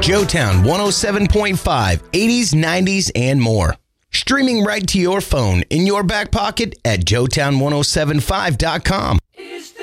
Joetown 107.5, 80s, 90s, and more. Streaming right to your phone in your back pocket at Joetown1075.com.